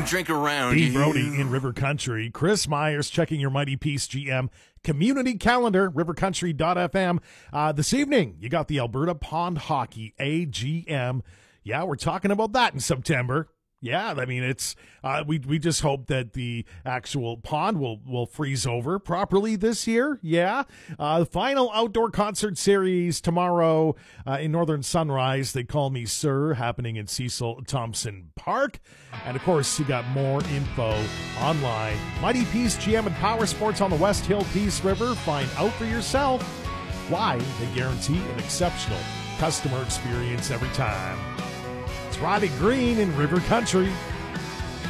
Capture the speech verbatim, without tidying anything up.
don't drink around Dean you. Brody in River Country. Chris Myers checking your Mighty Peace G M community calendar, river country dot f m. Uh, this evening, you got the Alberta Pond Hockey A G M. Yeah, we're talking about that in September. Yeah, I mean, it's uh, we we just hope that the actual pond will, will freeze over properly this year. Yeah. Uh, the final outdoor concert series tomorrow uh, in Northern Sunrise, They Call Me Sir, happening in Cecil Thompson Park. And, of course, you got more info online. Mighty Peace G M and Power Sports on the West Hill Peace River. Find out for yourself why they guarantee an exceptional customer experience every time. It's Roddy Green in River Country.